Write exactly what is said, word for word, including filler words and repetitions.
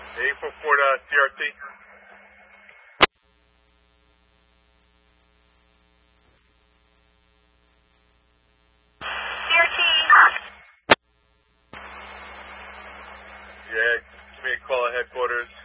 eight four four to C R T. C R T. Yeah, give me a call at headquarters.